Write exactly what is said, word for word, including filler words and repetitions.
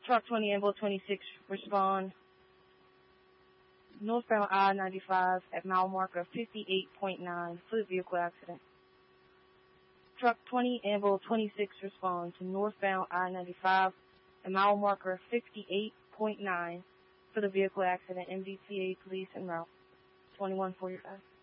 Truck twenty, ambulance twenty-six, respond northbound I ninety-five at mile marker fifty-eight point nine for the vehicle accident. Truck twenty, ambulance twenty-six, respond to northbound I ninety-five at mile marker fifty-eight point nine for the vehicle accident. M D T A police en route. twenty-one forty-five.